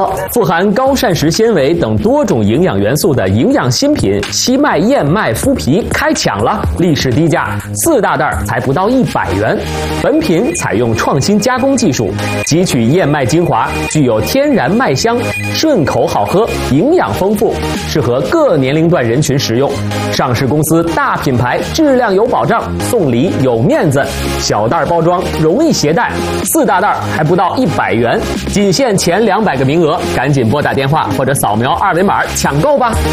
富含高膳食纤维等多种营养元素的营养新品西麦燕麦麸皮开抢了，历史低价，4大袋才不到100元。本品采用创新加工技术，汲取燕麦精华，具有天然麦香，顺口好喝，营养丰富，适合各年龄段人群食用。上市公司大品牌，质量有保障，送礼有面子，小袋包装容易携带，4大袋还不到100元，仅限前200个名额，赶紧拨打电话或者扫描2维码抢购吧。